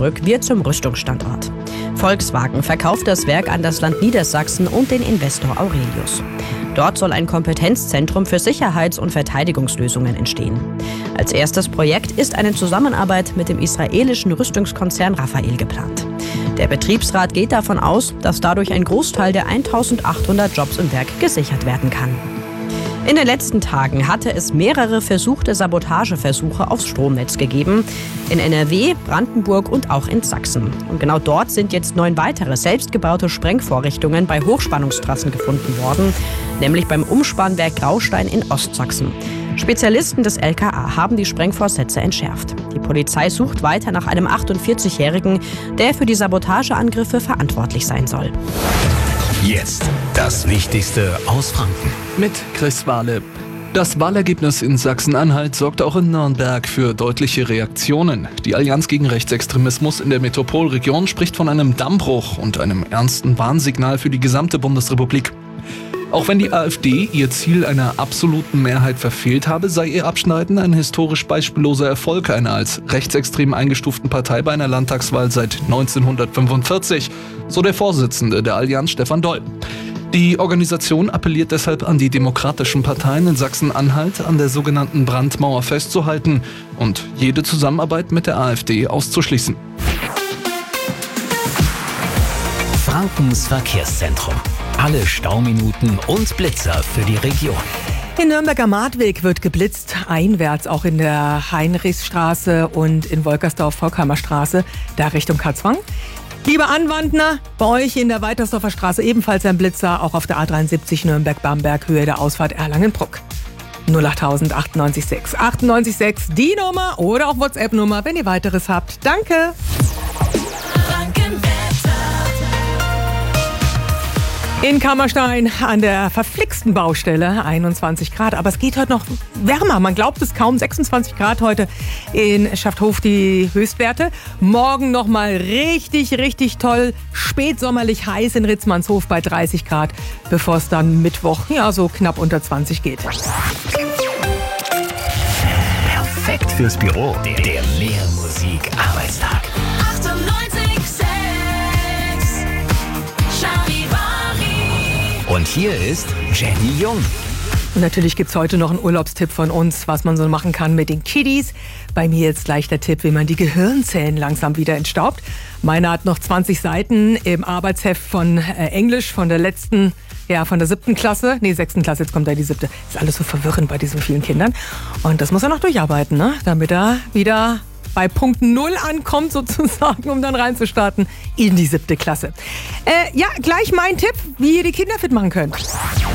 Osnabrück wird zum Rüstungsstandort. Volkswagen verkauft das Werk an das Land Niedersachsen und den Investor Aurelius. Dort soll ein Kompetenzzentrum für Sicherheits- und Verteidigungslösungen entstehen. Als erstes Projekt ist eine Zusammenarbeit mit dem israelischen Rüstungskonzern Rafael geplant. Der Betriebsrat geht davon aus, dass dadurch ein Großteil der 1800 Jobs im Werk gesichert werden kann. In den letzten Tagen hatte es mehrere versuchte Sabotageversuche aufs Stromnetz gegeben. In NRW, Brandenburg und auch in Sachsen. Und genau dort sind jetzt 9 weitere selbstgebaute Sprengvorrichtungen bei Hochspannungstrassen gefunden worden, nämlich beim Umspannwerk Graustein in Ostsachsen. Spezialisten des LKA haben die Sprengvorsätze entschärft. Die Polizei sucht weiter nach einem 48-Jährigen, der für die Sabotageangriffe verantwortlich sein soll. Jetzt das Wichtigste aus Franken. Mit Chris Wahle. Das Wahlergebnis in Sachsen-Anhalt sorgt auch in Nürnberg für deutliche Reaktionen. Die Allianz gegen Rechtsextremismus in der Metropolregion spricht von einem Dammbruch und einem ernsten Warnsignal für die gesamte Bundesrepublik. Auch wenn die AfD ihr Ziel einer absoluten Mehrheit verfehlt habe, sei ihr Abschneiden ein historisch beispielloser Erfolg einer als rechtsextrem eingestuften Partei bei einer Landtagswahl seit 1945, so der Vorsitzende der Allianz Stefan Doll. Die Organisation appelliert deshalb an die demokratischen Parteien in Sachsen-Anhalt, an der sogenannten Brandmauer festzuhalten und jede Zusammenarbeit mit der AfD auszuschließen. Frankens Verkehrszentrum. Alle Stauminuten und Blitzer für die Region. In Nürnberg am Martweg wird geblitzt, einwärts auch in der Heinrichsstraße und in Wolkersdorf-Volkheimer Straße, da Richtung Katzwang. Liebe Anwandner, bei euch in der Weitersdorfer Straße ebenfalls ein Blitzer, auch auf der A73 Nürnberg-Bamberg, Höhe der Ausfahrt Erlangen-Bruck. 08000 98 6, die Nummer oder auch WhatsApp-Nummer, wenn ihr weiteres habt. Danke! In Kammerstein an der verflixten Baustelle 21 Grad. Aber es geht heute noch wärmer. Man glaubt es kaum. 26 Grad heute in Schafthof die Höchstwerte. Morgen nochmal richtig, richtig toll. Spätsommerlich heiß in Ritzmannshof bei 30 Grad. Bevor es dann Mittwoch so knapp unter 20 geht. Perfekt fürs Büro. Der Mehrmusik-Arbeitstag. Und hier ist Jenny Jung. Und natürlich gibt es heute noch einen Urlaubstipp von uns, was man so machen kann mit den Kiddies. Bei mir jetzt gleich der Tipp, wie man die Gehirnzellen langsam wieder entstaubt. Meiner hat noch 20 Seiten im Arbeitsheft von Englisch von der letzten, von der 7. Klasse. Nee, 6. Klasse, jetzt kommt da die 7. Ist alles so verwirrend bei diesen vielen Kindern. Und das muss er noch durcharbeiten, ne? Damit er wieder bei Punkt 0 ankommt sozusagen, um dann reinzustarten in die 7. Klasse. Gleich mein Tipp, wie ihr die Kinder fit machen könnt.